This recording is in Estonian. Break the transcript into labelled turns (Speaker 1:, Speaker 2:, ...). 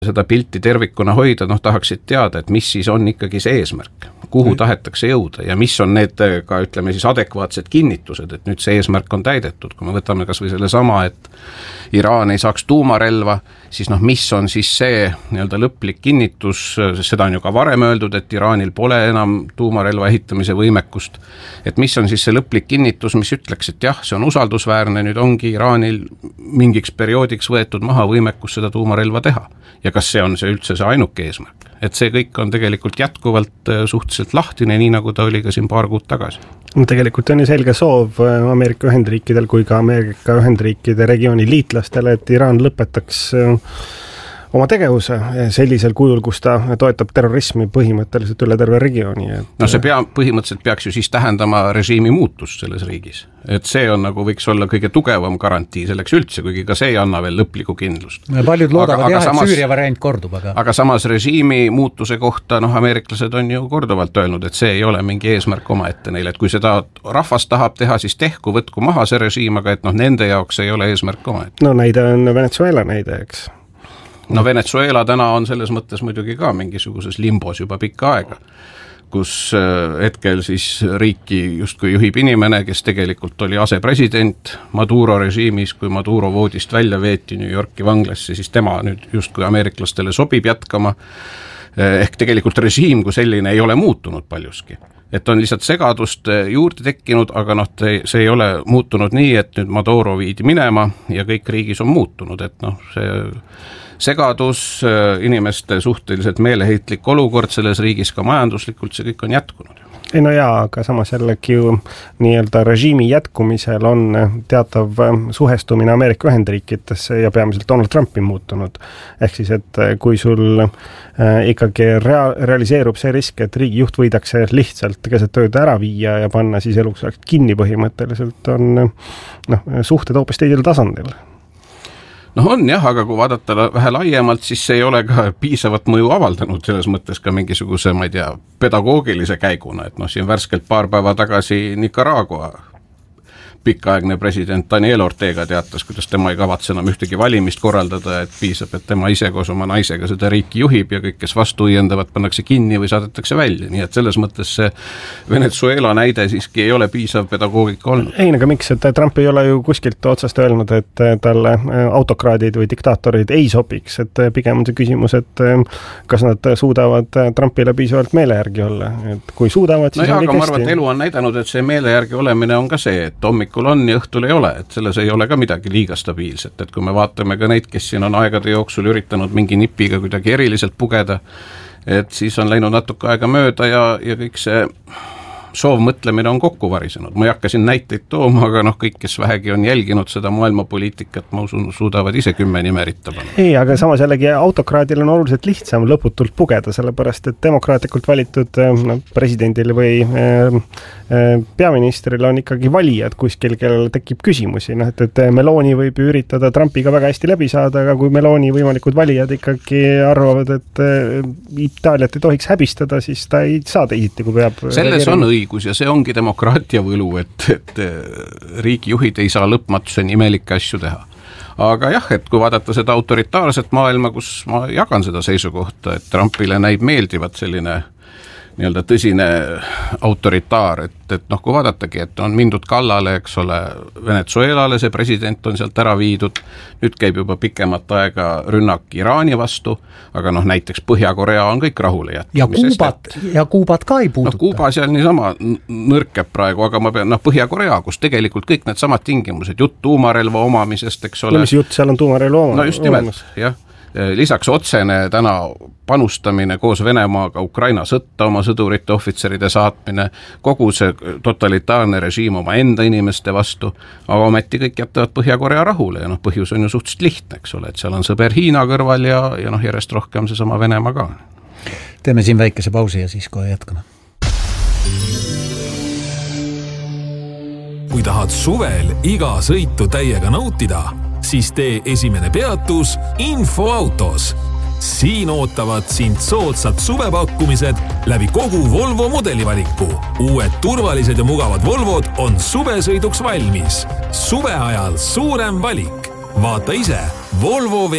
Speaker 1: seda pilti tervikuna hoida, tahaksid teada, et mis siis on ikkagi see eesmärk, kuhu tahetakse jõuda ja mis on need ka, ütleme siis, adekvaatsed kinnitused, et nüüd see eesmärk on täidetud. Kui me võtame kas või selle sama, et Iraan ei saaks tuumarelva, siis mis on siis see nii-öelda lõplik kinnitus, sest seda on ju ka varem öeldud, et Iraanil pole enam tuumarelva ehitamise võimekust, et mis on siis see lõplik kinnitus, mis ütleks, et jah, see on usaldusväärne, nüüd ongi Iraanil mingiks perioodiks võetud maha võimekus seda tuumarelva teha. Ja kas see on see üldse see ainuke eesmärk? Et see kõik on tegelikult jätkuvalt suhteliselt lahtine, nii nagu ta oli ka siin paar kuud tagasi.
Speaker 2: Tegelikult on ju selge soov Ameerika Ühendriikidel kui ka Ameerika Ühendriikide regiooni liitlastele, et Iraan lõpetaks oma tegevuse sellisel kujul, kus ta toetab terrorismi põhimõtteliselt üle terve regiooni.
Speaker 1: See põhimõtteliselt peaks ju siis tähendama režiimi muutust selles riigis. Et see on nagu võiks olla kõige tugevam garantii selleks üldse, kuigi ka see ei anna veel lõplikku kindlust.
Speaker 3: Paljud loodavad et Süüria variant kordub.
Speaker 1: Aga samas režiimi muutuse kohta, ameeriklased on ju korduvalt öelnud, et see ei ole mingi eesmärk omaette neile, et kui seda rahvas tahab teha, siis tehku, võtku maha see režiim, aga et nende jaoks ei ole eesmärk omaette.
Speaker 2: Näide on Venezuela näide, eks.
Speaker 1: Venezuela täna on selles mõttes muidugi ka mingisuguses limbos juba pikka aega, kus hetkel siis riiki justkui juhib inimene, kes tegelikult oli asepresident Maduro režiimis, kui Maduro voodist välja veeti New Yorki vanglasse, siis tema nüüd justkui ameeriklastele sobib jätkama, ehk tegelikult režiim kui selline ei ole muutunud paljuski. Et on lihtsalt segadust juurde tekkinud, aga see ei ole muutunud nii, et nüüd Maduro viidi minema ja kõik riigis on muutunud, et see segadus, inimeste suhteliselt meeleheitlik olukord selles riigis ka majanduslikult, see kõik on jätkunud.
Speaker 2: Aga samas jällegi ju nii-öelda režiimi jätkumisel on teatav suhestumine Ameerika Ühendriikidesse ja peamiselt Donald Trumpi muutunud. Ehk siis, et kui sul ikkagi realiseerub see risk, et riigi juht võidakse lihtsalt keset tööd ära viia ja panna siis eluks kinni põhimõtteliselt, on suhted hoopis teisel tasandil.
Speaker 1: On jah, aga kui vaadata vähe laiemalt, siis see ei ole ka piisavat mõju avaldanud selles mõttes ka mingisuguse, ma ei tea, pedagoogilise käiguna, et siin värskelt paar päeva tagasi Nicaragua pikaaegne president Daniel Ortega teatas, kuidas tema ei kavatse enam ühtegi valimist korraldada, et piisab, et tema ise koos oma naisega seda riiki juhib ja kõik, kes vastu õiendavad, pannakse kinni või saadetakse välja. Nii et selles mõttes see Venezuela näide siiski ei ole piisav pedagoogika olnud.
Speaker 2: Aga miks, et Trump ei ole ju kuskilt otsast öelnud, et talle autokraadid või diktaatorid ei sobiks, et pigem on see küsimus, et kas nad suudavad Trumpile piisavalt meele järgi olla. Et kui suudavad, siis on
Speaker 1: aga ma arvan, et elu on näidanud, et see meele järgi olemine on ka see, et hommikul on ja õhtul ei ole, et selles ei ole ka midagi liiga stabiilset, et kui me vaatame ka neid, kes siin on aegade jooksul üritanud mingi nipiga kuidagi eriliselt pugeda, et siis on läinud natuke aega mööda ja kõik see soovmõtlemine on kokku varisenud. Ma ei hakka siin näiteid tooma, aga kõik, kes vähegi on jälginud seda maailmapoliitikat, ma usun, suudavad ise 10 nimerita panna.
Speaker 2: Ei, aga samas jällegi autokraadil on oluliselt lihtsam lõputult pugeda, sellepärast et demokraatlikult valitud presidendil või peaministril on ikkagi valijad kuskil, kellel tekib küsimusi. Et Meloni võib üritada Trumpiga väga hästi läbi saada, aga kui Meloni võimalikud valijad ikkagi arvavad, et Itaaliat ei tohiks häbistada, siis ta ei saa teisiti, kui peab.
Speaker 1: Selles on õigus ja see ongi demokraatia võlu, et riigijuhid ei saa lõpmatuseni imelikke asju teha. Aga jah, et kui vaadata seda autoritaarset maailma, kus ma jagan seda seisukohta, et Trumpile näib meeldivat selline nii-öelda tõsine autoritaar, et kui vaadatagi, et on mindud kallale, eks ole, Venezuelale, see president on sealt ära viidud, nüüd käib juba pikemat aega rünnak Iraani vastu, aga näiteks Põhja-Korea on kõik rahule jätnud.
Speaker 3: Ja Kuubat ka ei puuduta.
Speaker 1: Kuuba seal niisama nõrkeb praegu, aga ma pean, Põhja-Korea, kus tegelikult kõik need samad tingimused, jutt tuumarelva omamisest, eks ole.
Speaker 2: Mis jutt seal on tuumarelva omamisest?
Speaker 1: Just nimelt, jah. Lisaks otsene täna panustamine koos Venemaaga Ukraina sõtta, oma sõdurite, ohvitseride saatmine, kogu see totalitaarne režiim oma enda inimeste vastu, aga ometi kõik jätavad Põhja-Korea rahule ja põhjus on ju suhteliselt lihtne, eks ole, et seal on sõber Hiina kõrval ja järjest rohkem seesama Venemaa ka.
Speaker 3: Teeme siin väikese pausi ja siis kohe jätkame.
Speaker 4: Kui tahad suvel iga sõitu täiega nautida, siis tee esimene peatus Infoautos. Siin ootavad sind soodsad suvepakkumised läbi kogu Volvo mudelivaliku. Uued turvalised ja mugavad Volvod on suvesõiduks valmis. Suve ajal suurem valik. Vaata ise Volvo